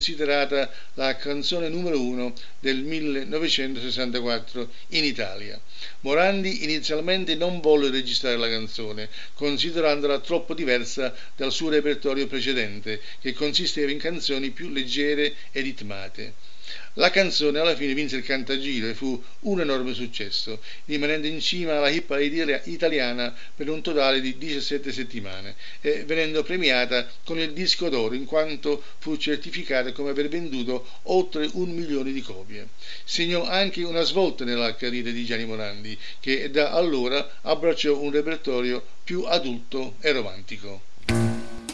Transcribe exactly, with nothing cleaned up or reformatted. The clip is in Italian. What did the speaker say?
considerata la canzone numero uno del millenovecentosessantaquattro in Italia. Morandi inizialmente non volle registrare la canzone, considerandola troppo diversa dal suo repertorio precedente, che consisteva in canzoni più leggere e ritmate. La canzone alla fine vinse il Cantagiro e fu un enorme successo, rimanendo in cima alla hit parade italiana per un totale di diciassette settimane e venendo premiata con il disco d'oro in quanto fu certificata come aver venduto oltre un milione di copie. Segnò anche una svolta nella carriera di Gianni Morandi, che da allora abbracciò un repertorio più adulto e romantico.